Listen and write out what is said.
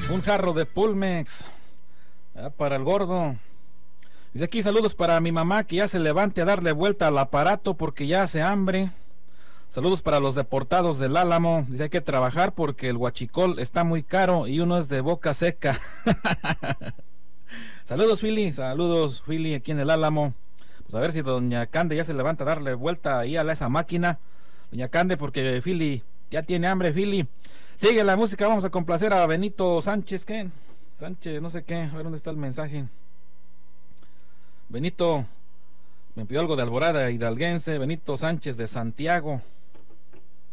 Un jarro de Pulmex para el gordo. Dice aquí saludos para mi mamá que ya se levante a darle vuelta al aparato porque ya hace hambre. Saludos para los deportados del Álamo. Dice hay que trabajar porque el huachicol está muy caro y uno es de boca seca. Saludos Philly aquí en el Álamo. Pues a ver si doña Cande ya se levanta a darle vuelta ahí a esa máquina. Doña Cande, porque Philly ya tiene hambre, Philly. Sigue la música, vamos a complacer a Benito Sánchez, ¿qué? Sánchez, no sé qué, a ver dónde está el mensaje. Benito me pidió algo de Alborada hidalguense, Benito Sánchez de Santiago.